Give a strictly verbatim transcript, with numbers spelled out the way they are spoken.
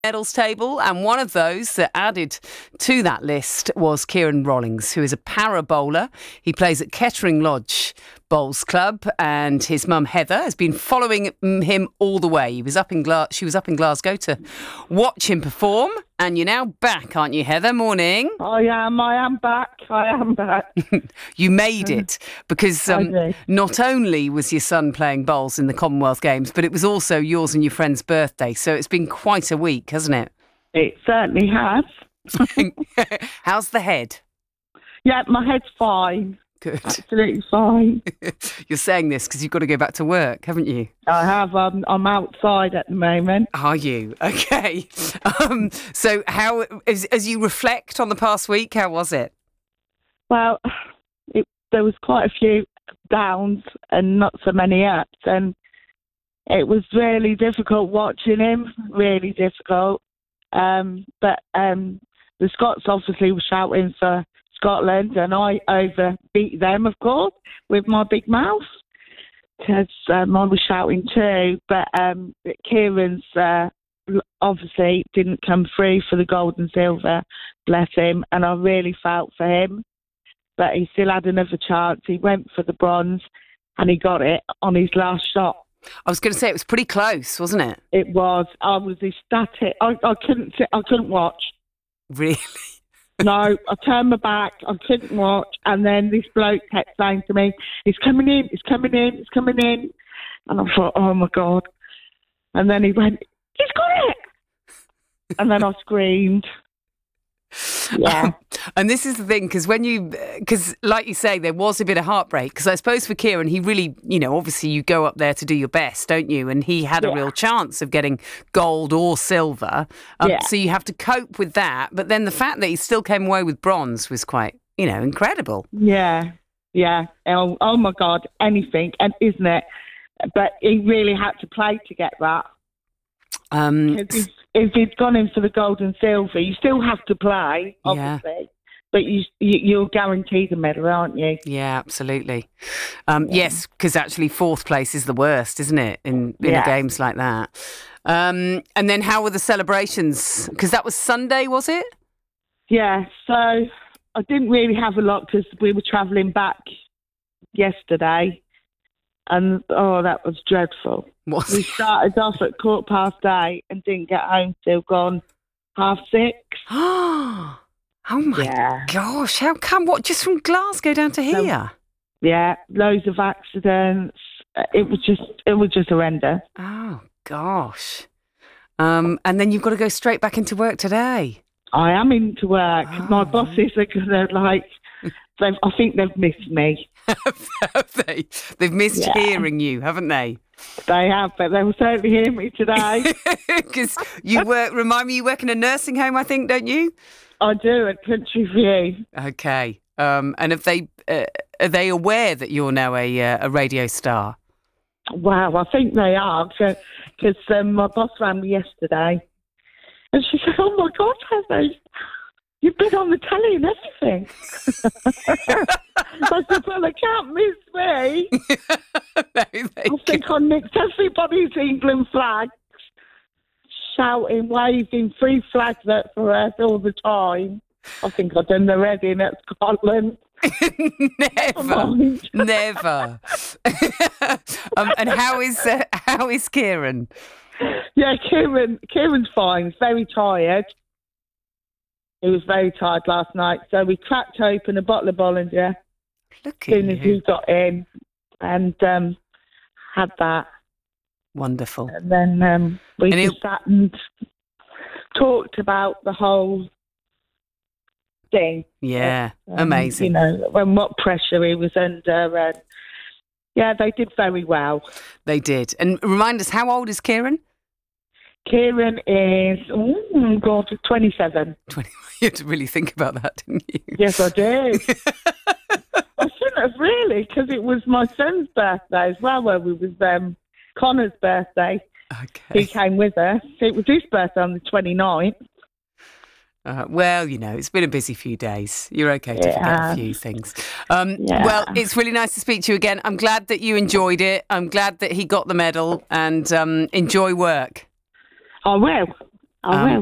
medals table, and one of those that added to that list was Kieran Rollings, who is a para bowler. He plays at Kettering Lodge Bowls Club, and his mum Heather has been following him all the way. He was up in Gla- she was up in Glasgow to watch him perform, and you're now back, aren't you, Heather? Morning. I am, I am back, I am back. You made it, because um, not only was your son playing bowls in the Commonwealth Games, but it was also yours and your friend's birthday, so it's been quite a week, hasn't it? It certainly has. How's the head? Yeah, my head's fine. Good. Absolutely fine. You're saying this because you've got to go back to work, haven't you? I have. Um, I'm outside at the moment. Are you? Okay. Um, so how, as, as you reflect on the past week, how was it? Well, it, there was quite a few downs and not so many ups, and it was really difficult watching him, really difficult. Um, but um, the Scots obviously were shouting for Scotland, and I overbeat them, of course, with my big mouth, because um, I was shouting too. But um, Kieran's uh, obviously didn't come through for the gold and silver, bless him, and I really felt for him. But he still had another chance. He went for the bronze, and he got it on his last shot. I was going to say it was pretty close, wasn't it? It was. I was ecstatic. I, I couldn't sit. I couldn't watch. Really? No, I turned my back, I couldn't watch, and then this bloke kept saying to me, "He's coming in, he's coming in, he's coming in." And I thought, oh my God. And then he went, "He's got it!" And then I screamed. Yeah. Um, and this is the thing, because when you, because like you say, there was a bit of heartbreak, because I suppose for Kieran, he really, you know, obviously you go up there to do your best, don't you? And he had yeah. a real chance of getting gold or silver. Um, yeah. So you have to cope with that. But then the fact that he still came away with bronze was quite, you know, incredible. Yeah. Yeah. Oh, oh my God. Anything. And isn't it? But he really had to play to get that. Um, if, if he'd gone in for the gold and silver, you still have to play, obviously, yeah. but you, you, you're guaranteed a medal, aren't you? Yeah, absolutely. Um, yeah. Yes, because actually fourth place is the worst, isn't it, in, in yeah. a games like that? Um, and then how were the celebrations? Because that was Sunday, was it? Yeah, so I didn't really have a lot because we were travelling back yesterday. And, oh, that was dreadful. Was we started off at quarter past eight and didn't get home till gone half six. Oh, my yeah. gosh. How come? What, just from Glasgow down to here? So, yeah, loads of accidents. It was just, it was just horrendous. Oh, gosh. Um, and then you've got to go straight back into work today. I am into work. Oh, My bosses are going to, like... They've, I think they've missed me. Have they? They've missed yeah. hearing you, haven't they? They have, but they will certainly hear me today. Because you work, remind me, you work in a nursing home, I think, don't you? I do, at Country View. Okay. Um, and have they, uh, are they aware that you're now a, uh, a radio star? Wow, I think they are, because um, my boss rang me yesterday, and she said, "Oh my God, Heather, you've been on the telly and everything." I said, "Well, they can't miss me." No, they I think I nicked everybody's England flags, shouting, waving three flags up for us all the time. I think I've done the Reading at Scotland. Never, never. um, and how is uh, how is Kieran? Yeah, Kieran. Kieran's fine. He's very tired. He was very tired last night, so we cracked open a bottle of Bollinger Look as soon at as you. he got in, and um, had that. Wonderful. And then um, we and just it... sat and talked about the whole thing. Yeah, um, amazing. You know, when what pressure he was under. And yeah, they did very well. They did. And remind us, how old is Kieran? Kieran is, oh God, twenty-seven. twenty You had to really think about that, didn't you? Yes, I did. I shouldn't have really, because it was my son's birthday as well, where we was um, Connor's birthday. Okay. He came with us. It was his birthday on the twenty-ninth. Uh, well, you know, it's been a busy few days. You're okay to yeah. forget a few things. Um, yeah. Well, it's really nice to speak to you again. I'm glad that you enjoyed it. I'm glad that he got the medal, and um, enjoy work. I will. I Um, will.